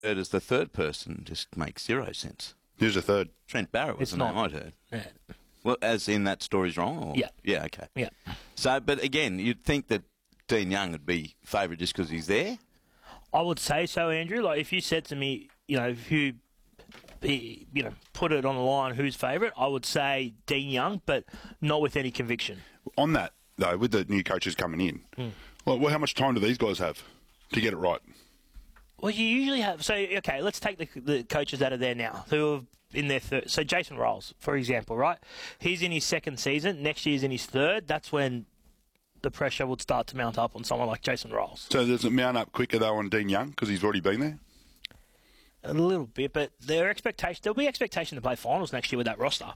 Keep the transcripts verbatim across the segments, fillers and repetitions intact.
Third as the third person just makes zero sense. Who's the third? Trent Barrett was It's the not. name I'd heard. Yeah. Well, as in that story's wrong? Or? Yeah. Yeah, okay. Yeah. So, but again, you'd think that Dean Young would be favourite just because he's there? I would say so, Andrew. Like, if you said to me, you know, who, you know, put it on the line, who's favourite, I would say Dean Young, but not with any conviction. On that, though, with the new coaches coming in, Mm. well, well, how much time do these guys have to get it right? Well, you usually have. So, okay, let's take the, the coaches that are there now who have in their third. So, Jason Rolls, for example, right? He's in his second season. Next year's in his third. That's when the pressure would start to mount up on someone like Jason Rolls. So does it mount up quicker, though, on Dean Young because he's already been there? A little bit, but their expectation, there'll be expectation to play finals next year with that roster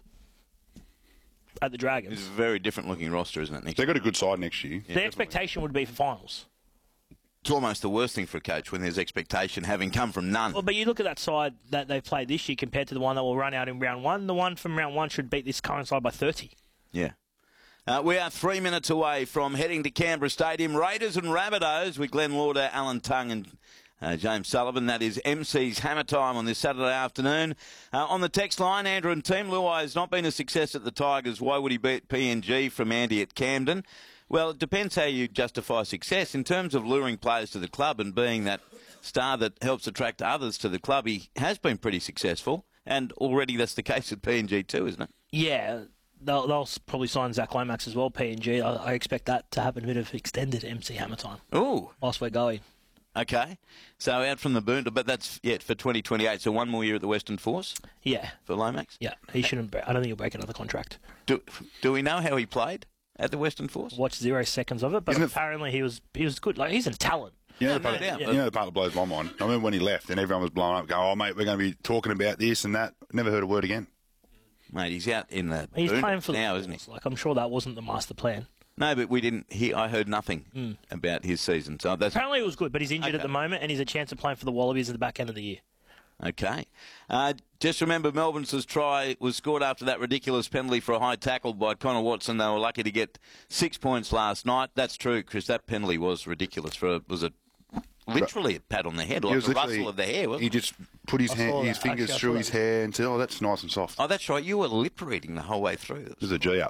at the Dragons. It's a very different looking roster, isn't it, Nick? They've got a good side next year. Yeah, the expectation would be for finals. It's almost the worst thing for a coach when there's expectation having come from none. Well, but you look at that side that they've played this year compared to the one that will run out in round one. The one from round one should beat this current side by thirty. Yeah. Uh, we are three minutes away from heading to Canberra Stadium. Raiders and Rabbitohs with Glenn Lauder, Alan Tongue and uh, James Sullivan. That is M C's Hammer Time on this Saturday afternoon. Uh, on the text line, Andrew and team, Luai has not been a success at the Tigers. Why would he beat P N G from Andy at Camden? Well, it depends how you justify success. In terms of luring players to the club and being that star that helps attract others to the club, he has been pretty successful. And already that's the case at P N G too, isn't it? Yeah. They'll, they'll probably sign Zach Lomax as well, P N G. I, I expect that to happen a bit of extended M C Hammer Time. Ooh. Whilst we're going. Okay. So out from the boon, but that's yet for twenty twenty-eight. So one more year at the Western Force Yeah. for Lomax? Yeah. He shouldn't. Break, I don't think he'll break another contract. Do, do we know how he played at the Western Force? Watched zero seconds of it, but Isn't it- apparently he was he was good. Like, he's a talent. You know, No, the part, no doubt, you but- know the part that blows my mind? I remember when he left and everyone was blowing up, going, oh, mate, we're going to be talking about this and that. Never heard a word again. Mate, he's out in the He's boon playing for now, the isn't he? Force. Like, I'm sure that wasn't the master plan. No, but we didn't hear, I heard nothing Mm. about his season. So that's Apparently it was good, but he's injured Okay. at the moment, and he's a chance of playing for the Wallabies at the back end of the year. okay. Uh, just remember, Melbourne's try was scored after that ridiculous penalty for a high tackle by Connor Watson. They were lucky to get six points last night. That's true, Chris. That penalty was ridiculous. For a, was a literally a pat on the head, He like was a literally- rustle of the hair, wasn't He it? just put his, I hand, saw his that. fingers Actually, I through saw his that. hair and said, oh, that's nice and soft. Oh, that's right. You were lip reading the whole way through. There's a G up.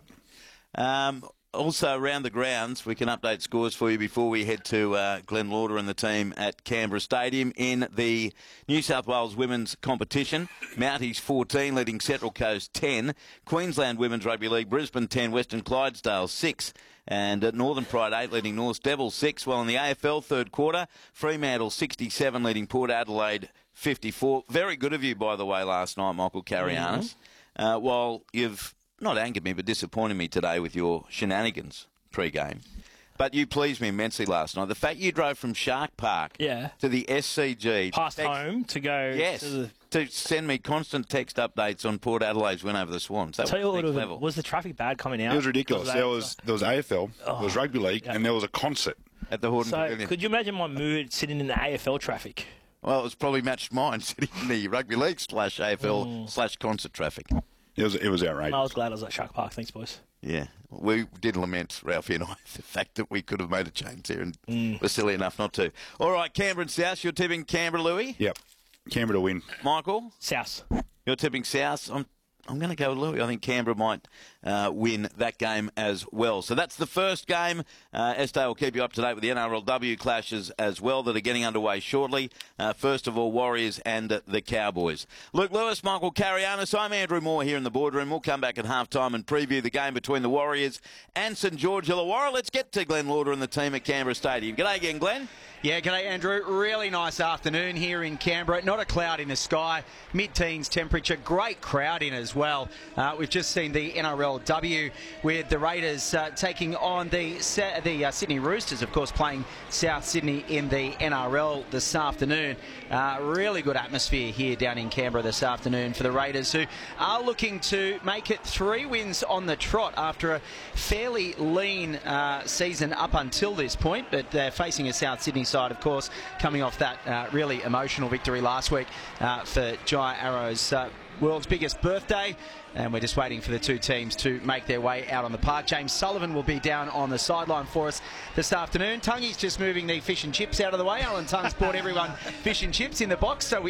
Um, also, around the grounds, we can update scores for you before we head to uh, Glenn Lauder and the team at Canberra Stadium in the New South Wales Women's Competition. Mounties fourteen, leading Central Coast ten. Queensland Women's Rugby League, Brisbane ten, Western Clydesdale six. And at Northern Pride eight, leading North Devils six. Well, in the A F L third quarter, Fremantle sixty-seven, leading Port Adelaide fifty-four. Very good of you, by the way, last night, Michael Carianis. Mm-hmm. Uh, while you've not angered me, but disappointed me today with your shenanigans pre-game. But you pleased me immensely last night. The fact you drove from Shark Park Yeah. to the S C G. Past text- home to go Yes, to the... to send me constant text updates on Port Adelaide's win over the Swans. That Tell you was what, next it level. was the traffic bad coming out? It was ridiculous. that- There was there was A F L, there was Rugby League, yeah. and there was a concert. At the Hordern So, Pavilion. could you imagine my mood sitting in the A F L traffic? Well, it was probably matched mine sitting in the Rugby League slash A F L Mm. slash concert traffic. It was it was outrageous. I was glad I was at Shark Park. Thanks, boys. Yeah, we did lament, Ralphie and I, the fact that we could have made a change there and Mm. were silly enough not to. All right, Canberra and South, you're tipping Canberra, Louis. Yep. Canberra to win. Michael, South. you're tipping South. I'm I'm going to go with Louis. I think Canberra might uh, win that game as well. So that's the first game. Uh, Estee will keep you up to date with the N R L W clashes as well that are getting underway shortly. Uh, first of all, Warriors and uh, the Cowboys. Luke Lewis, Michael Carianis. I'm Andrew Moore here in the boardroom. We'll come back at halftime and preview the game between the Warriors and St George Illawarra. Let's get to Glenn Lauder and the team at Canberra Stadium. G'day again, Glenn. Yeah, g'day Andrew. Really nice afternoon here in Canberra. Not a cloud in the sky. Mid-teens temperature. Great crowd in as well. Uh, we've just seen the N R L W with the Raiders uh, taking on the the uh, Sydney Roosters, of course, playing South Sydney in the N R L this afternoon. Uh, really good atmosphere here down in Canberra this afternoon for the Raiders, who are looking to make it three wins on the trot after a fairly lean uh, season up until this point. But they're facing a South Sydney side, of course, coming off that uh, really emotional victory last week uh, for Jai Arrow's uh, world's biggest birthday. And we're just waiting for the two teams to make their way out on the park. James Sullivan will be down on the sideline for us this afternoon. Tungy's just moving the fish and chips out of the way. Alan Tung's brought everyone fish and chips in the box, so we